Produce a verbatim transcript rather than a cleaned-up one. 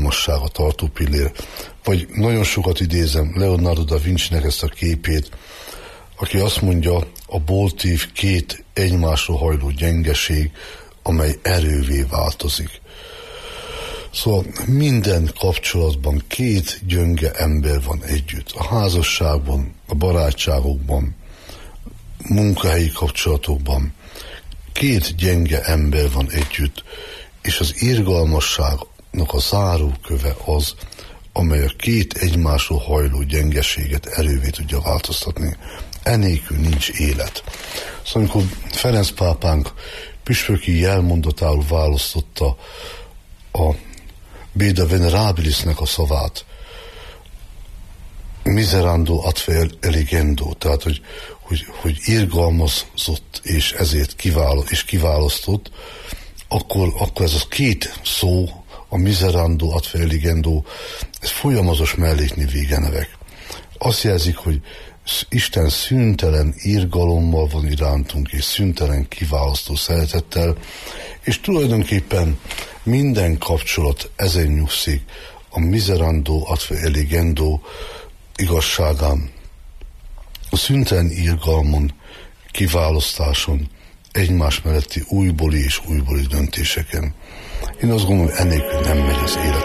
irgalmassága tartó pillér. Vagy nagyon sokat idézem Leonardo da Vincinek ezt a képét, aki azt mondja, a boltív két egymásra hajló gyengeség, amely erővé változik. Szóval minden kapcsolatban két gyönge ember van együtt. A házasságban, a barátságokban, munkahelyi kapcsolatokban két gyenge ember van együtt, és az irgalmasságnak a záróköve az, amely a két egymásról hajló gyengeséget erővé tudja változtatni. Enélkül nincs élet. Szóval amikor Ferenc pápánk püspöki jelmondatául választotta a Beda Venerabilisnek a szavát, miserando atque eligendo, tehát hogy, hogy, hogy irgalmazott és ezért kivál, és kiválasztott, akkor, akkor ez a két szó, a miserando atque eligendo, ez folyamatos melléknév végenevek. Azt jelzik, hogy Isten szüntelen irgalommal van irántunk, és szüntelen kiválasztó szeretettel, és tulajdonképpen minden kapcsolat ezen nyugszik, a miserando atque eligendo igazságán, a szüntelen irgalmon, kiválasztáson, egymás melletti újbóli és újbóli döntéseken. Én azt gondolom, hogy ennélkül nem megy az élet.